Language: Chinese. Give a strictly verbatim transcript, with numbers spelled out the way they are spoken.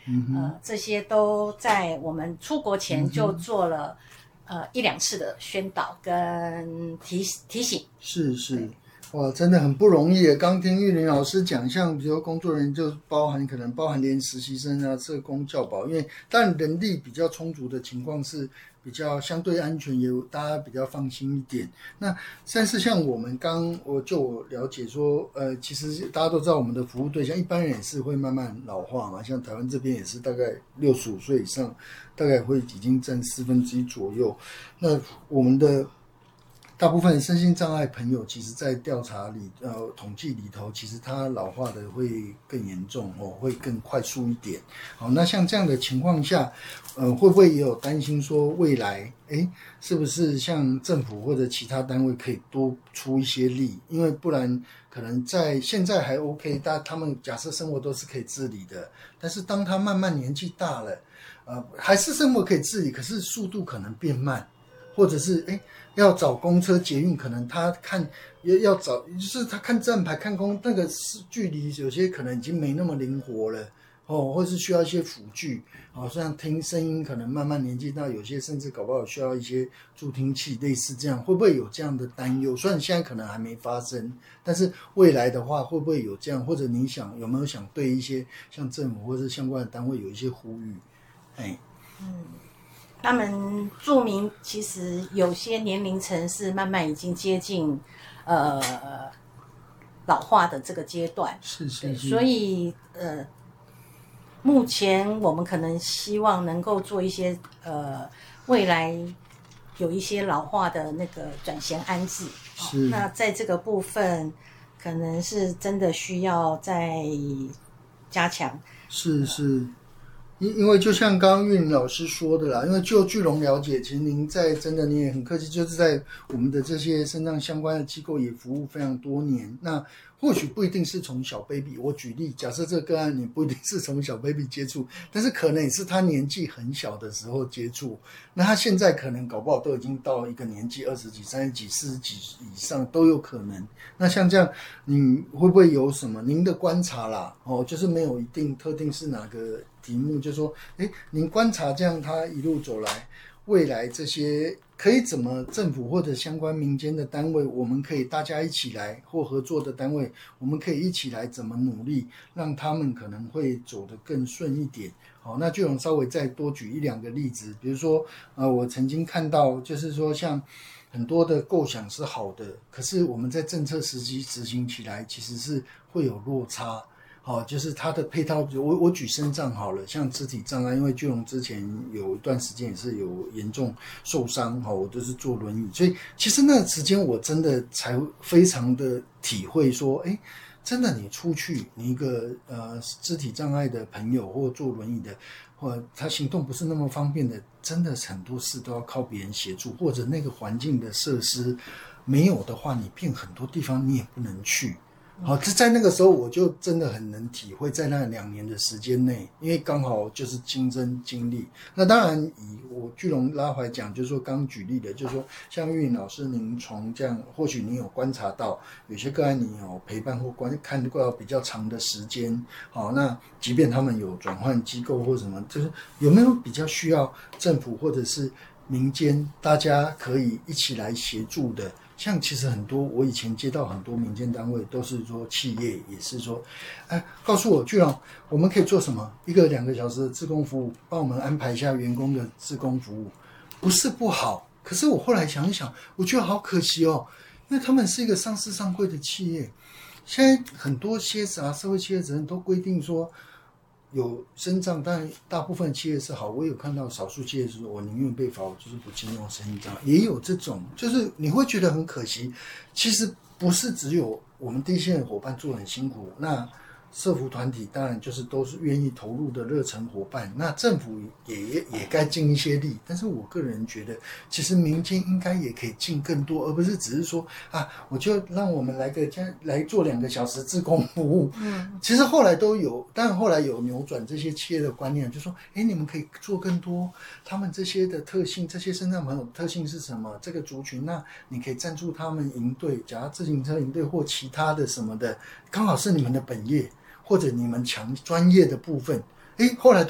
嗯哼， 呃，这些都在我们出国前就做了、 嗯、 呃一两次的宣导跟提提醒。 是是。哇，真的很不容易耶！刚听玉玲老师讲，像比如工作人员就包含可能包含连实习生啊、社工、教保，因为当然人力比较充足的情况是比较相对安全，也大家比较放心一点。那但是像我们刚我就我了解说，呃，其实大家都知道我们的服务对象一般人也是会慢慢老化嘛，像台湾这边也是大概六十五岁以上，大概会已经占四分之一左右。那我们的大部分身心障碍朋友，其实在调查里、呃统计里头，其实他老化的会更严重哦，会更快速一点。好，那像这样的情况下，呃，会不会也有担心说未来，哎，是不是像政府或者其他单位可以多出一些力？因为不然可能在现在还 OK， 但他们假设生活都是可以自理的，但是当他慢慢年纪大了，呃，还是生活可以自理，可是速度可能变慢。或者是哎，要找公车捷运，可能他看要要找，就是他看站牌看公那个距离，有些可能已经没那么灵活了哦，或是需要一些辅具哦，像听声音，可能慢慢年纪大，有些甚至搞不好需要一些助听器，类似这样，会不会有这样的担忧？虽然现在可能还没发生，但是未来的话，会不会有这样？或者你想有没有想对一些像政府或者相关的单位有一些呼吁？哎， 嗯。他们注明，其实有些年龄层是慢慢已经接近，呃，老化的这个阶段。 是是是。 所以呃，目前我们可能希望能够做一些呃，未来有一些老化的那个转衔安置。 是。 哦、那在这个部分，可能是真的需要再加强。 是是。因因为就像刚刚玉玲老师说的啦，因为就巨龙了解，其实您在真的你也很客气，就是在我们的这些身障相关的机构也服务非常多年。那或许不一定是从小 baby， 我举例，假设这个个案你不一定是从小 baby 接触，但是可能也是他年纪很小的时候接触，那他现在可能搞不好都已经到一个年纪，二十几、三十几、四十几以上都有可能。那像这样，你会不会有什么您的观察啦？哦，就是没有一定特定是哪个题目，就是说，哎，您观察这样他一路走来，未来这些可以怎么政府或者相关民间的单位，我们可以大家一起来，或合作的单位，我们可以一起来怎么努力，让他们可能会走得更顺一点。好，那就稍微再多举一两个例子，比如说，呃，我曾经看到，就是说像很多的构想是好的，可是我们在政策实际执行起来，其实是会有落差。好、哦，就是它的配套，我我举身障好了，像肢体障碍，因为巨龙之前有一段时间也是有严重受伤，哈、哦，我都是坐轮椅，所以其实那个时间我真的才非常的体会说，哎，真的你出去，你一个呃肢体障碍的朋友或坐轮椅的，或他行动不是那么方便的，真的很多事都要靠别人协助，或者那个环境的设施没有的话，你变很多地方你也不能去。好，这在那个时候我就真的很能体会，在那两年的时间内，因为刚好就是亲身经历。那当然，以我巨龙拉回来讲，就是说刚举例的，就是说像玉玲老师，您从这样，或许你有观察到有些个案，你有陪伴或观看过比较长的时间。好，那即便他们有转换机构或什么，就是有没有比较需要政府或者是民间大家可以一起来协助的？像其实很多，我以前接到很多民间单位都是说企业也是说，哎，告诉我巨龙，我们可以做什么？一个两个小时的志工服务，帮我们安排一下员工的志工服务，不是不好。可是我后来想一想，我觉得好可惜哦，因为他们是一个上市上柜的企业，现在很多些啥社会企业责任都规定说。有身障，但大部分企业是好。我有看到少数企业是说，我宁愿被罚，我就是不进用身障。也有这种，就是你会觉得很可惜。其实不是只有我们第一线的伙伴做很辛苦，那社福团体当然就是都是愿意投入的热忱伙伴。那政府也也该尽一些力，但是我个人觉得，其实民间应该也可以尽更多，而不是只是说啊，我就让我们来个来做两个小时志工服务。嗯，其实后来都有，当然后来有扭转这些企业的观念，就说，哎，你们可以做更多，他们这些的特性，这些身障朋友的特性是什么？这个族群，那你可以赞助他们营队，假如自行车营队或其他的什么的，刚好是你们的本业。或者你们强专业的部分，诶，后来